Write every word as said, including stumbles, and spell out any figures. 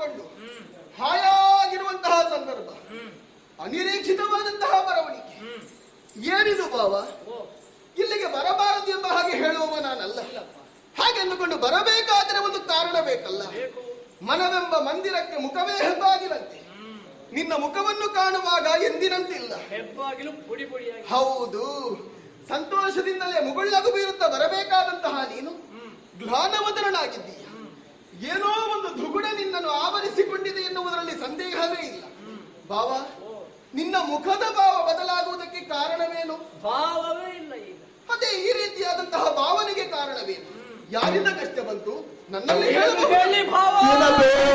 ಕುಳಿತುಕೊಂಡು ಹಾಯಾಗಿರುವಂತಹ ಸಂದರ್ಭ, ಅನಿರೀಕ್ಷಿತವಾದಂತಹ ಬರವಣಿಗೆ. ಏನಿದು ಭಾವ? ಇಲ್ಲಿಗೆ ಬರಬಾರದು ಎಂಬ ಹಾಗೆ ಹೇಳುವವ ನಾನಲ್ಲ. ಹಾಗೆ ಅಂದುಕೊಂಡು ಬರಬೇಕಾದರೆ ಒಂದು ಕಾರಣ ಬೇಕಲ್ಲ. ಮನವೆಂಬ ಮಂದಿರಕ್ಕೆ ಮುಖವೇ ಹೆಬ್ಬಾಗಿಲಂತೆ. ನಿನ್ನ ಮುಖವನ್ನು ಕಾಣುವಾಗ ಎಂದಿನಂತಿಲ್ಲ. ಹೌದು, ಸಂತೋಷದಿಂದಲೇ ಮುಗುಳ್ಳಗು ಬೀರುತ್ತಾ ಬರಬೇಕಾದಂತಹ ನೀನು ಗ್ಲಾನವದರನಾಗಿದ್ದೀಯ. ಏನೋ ಒಂದು ದುಗುಡ ನಿನ್ನನ್ನು ಆವರಿಸಿಕೊಂಡಿದೆ ಎನ್ನುವುದರಲ್ಲಿ ಸಂದೇಹವೇ ಇಲ್ಲ. ಭಾವ, ನಿನ್ನ ಮುಖದ ಭಾವ ಬದಲಾಗುವುದಕ್ಕೆ ಕಾರಣವೇನು? ಭಾವವೇ ಇಲ್ಲ ಈಗ. ಅದೇ ಈ ರೀತಿಯಾದಂತಹ ಭಾವನೆಗೆ ಕಾರಣವೇನು? ಯಾರಿಂದ ಕಷ್ಟ ಬಂತು? ನನ್ನಲ್ಲಿ ಹೇಳಬಹುದು.